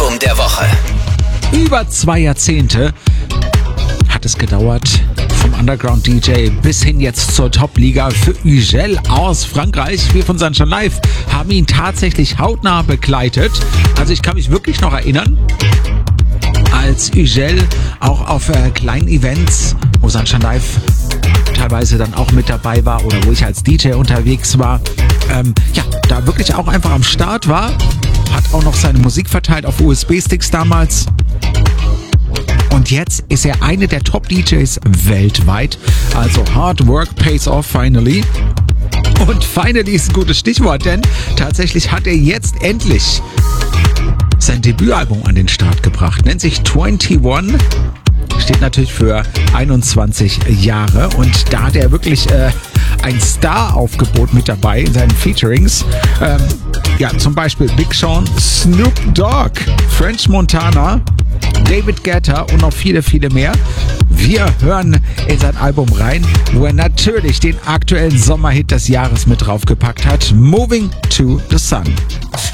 Album der Woche. Über 2 Jahrzehnte hat es gedauert, vom Underground-DJ bis hin jetzt zur Top-Liga für Ugel aus Frankreich. Wir von Sunshine Live haben ihn tatsächlich hautnah begleitet. Also ich kann mich wirklich noch erinnern, als Ugel auch auf kleinen Events, wo Sunshine Live teilweise dann auch mit dabei war oder wo ich als DJ unterwegs war, da wirklich auch einfach am Start war, hat auch noch seine Musik verteilt auf USB-Sticks damals. Und jetzt ist er eine der Top-DJs weltweit. Also Hard Work pays off finally. Und finally ist ein gutes Stichwort, denn tatsächlich hat er jetzt endlich sein Debütalbum an den Start gebracht. Nennt sich 21. Steht natürlich für 21 Jahre. Und da hat er wirklich ein Star-Aufgebot mit dabei in seinen Featurings. Zum Beispiel Big Sean, Snoop Dogg, French Montana, David Guetta und noch viele, viele mehr. Wir hören in sein Album rein, wo er natürlich den aktuellen Sommerhit des Jahres mit draufgepackt hat. Moving to the Sun.